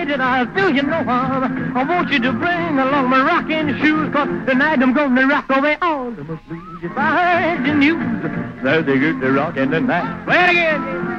that I'll do you no harm. I want you to bring along my rocking shoes, 'cause tonight I'm gonna rock away all of my blues. If I heard the news, there's a good rockin' tonight. Play it again.